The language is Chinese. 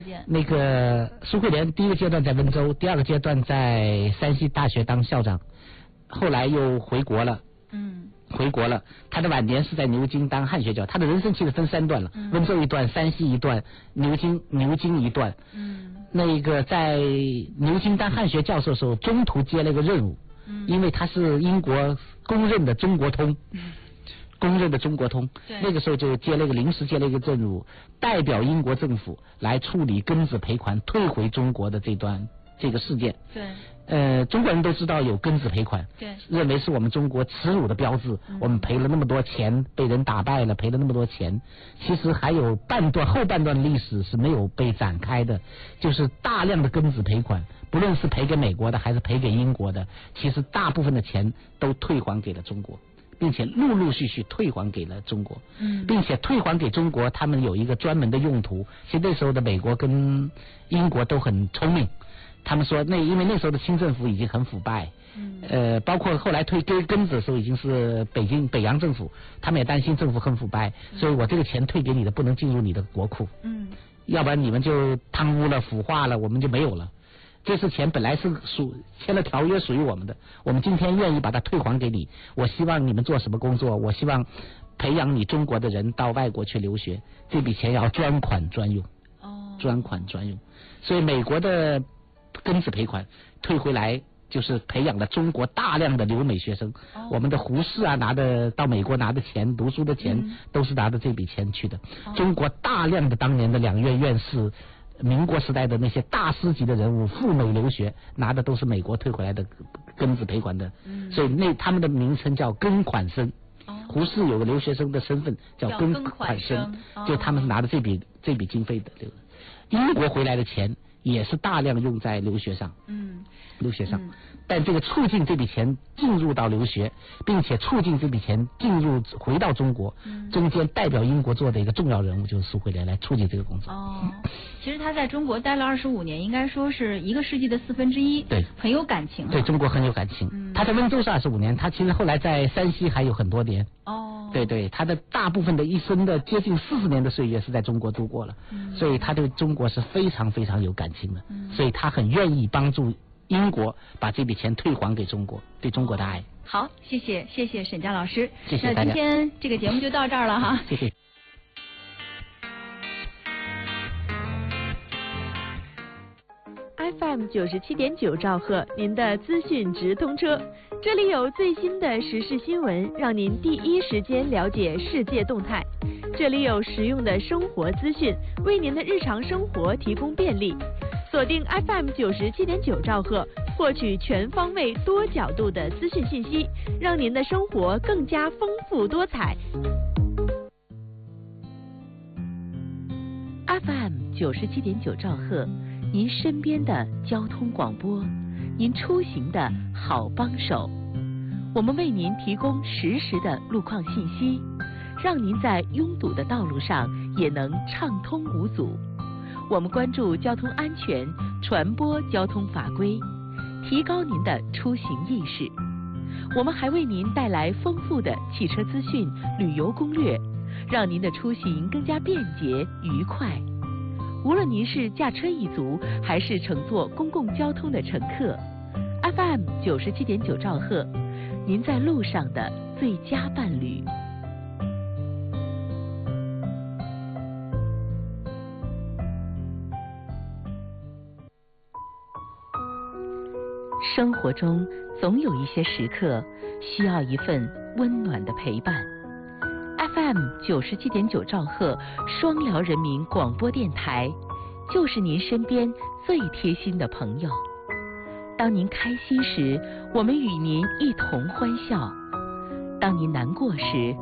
那个苏慧莲第一个阶段在温州，第二个阶段在山西大学当校长，后来又回国了。回国了，他的晚年是在牛津当汉学教，他的人生其实分3段了，温州一段，山西一段，牛津一段。那个在牛津当汉学教授的时候，中途接了一个任务，因为他是英国公认的中国通。那个时候就临时接了一个任务，代表英国政府来处理庚子赔款退回中国的这个事件。对，中国人都知道有庚子赔款，对，认为是我们中国耻辱的标志。我们赔了那么多钱，被人打败了，赔了那么多钱。其实还有后半段历史是没有被展开的，就是大量的庚子赔款，不论是赔给美国的还是赔给英国的，其实大部分的钱都退还给了中国。并且陆陆续续退还给了中国，并且退还给中国，他们有一个专门的用途。其实那时候的美国跟英国都很聪明，他们说因为那时候的清政府已经很腐败，包括后来退庚子的时候已经是北洋政府，他们也担心政府很腐败，所以我这个钱退给你的不能进入你的国库，要不然你们就贪污了、腐化了，我们就没有了。这次钱本来是签了条约属于我们的，我们今天愿意把它退还给你。我希望你们做什么工作？我希望培养你中国的人到外国去留学，这笔钱要专款专用。所以美国的庚子赔款退回来，就是培养了中国大量的留美学生。我们的胡适啊，到美国拿的钱，读书的钱，都是拿着这笔钱去的。中国大量的当年的2院院士。民国时代的那些大师级的人物赴美留学，拿的都是美国退回来的庚子赔款的，所以他们的名称叫庚款生。胡适有个留学生的身份叫庚款生，就他们是拿的这笔经费的。英国回来的钱也是大量用在留学上，但这个促进这笔钱进入到留学，并且促进这笔钱回到中国，中间代表英国做的一个重要人物就是苏慧莲来促进这个工作。 其实他在中国待了25年，应该说是1个世纪的1/4，对，很有感情。 对中国很有感情。他在温州是25年，他其实后来在山西还有很多年。对，他的大部分的一生的接近40年的岁月是在中国度过了，所以他对中国是非常非常有感情的，所以他很愿意帮助英国把这笔钱退还给中国，对中国的爱。 好，谢谢沈佳老师， 谢谢大家。 那今天这个节目就到这儿了哈， 谢谢。 FM 97.9兆赫，您的资讯直通车，这里有最新的时事新闻，让您第一时间了解世界动态。这里有实用的生活资讯，为您的日常生活提供便利。锁定 FM 97.9兆赫，获取全方位、多角度的资讯信息，让您的生活更加丰富多彩。FM 97.9兆赫。您身边的交通广播，您出行的好帮手，我们为您提供实时的路况信息，让您在拥堵的道路上也能畅通无阻。我们关注交通安全，传播交通法规，提高您的出行意识。我们还为您带来丰富的汽车资讯、旅游攻略，让您的出行更加便捷愉快。无论您是驾车一族，还是乘坐公共交通的乘客 ，FM 97.9兆赫，您在路上的最佳伴侣。生活中总有一些时刻需要一份温暖的陪伴。FM 97.9兆赫双辽人民广播电台，就是您身边最贴心的朋友。当您开心时，我们与您一同欢笑；当您难过时，